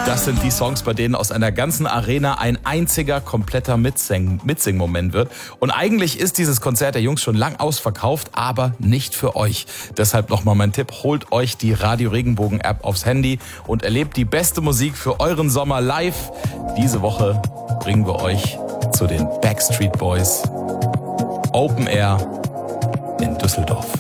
Das sind die Songs, bei denen aus einer ganzen Arena ein einziger kompletter Mitsing-Moment wird. Und eigentlich ist dieses Konzert der Jungs schon lang ausverkauft, aber nicht für euch. Deshalb nochmal mein Tipp, holt euch die Radio Regenbogen App aufs Handy und erlebt die beste Musik für euren Sommer live. Diese Woche bringen wir euch zu den Backstreet Boys Open Air in Düsseldorf.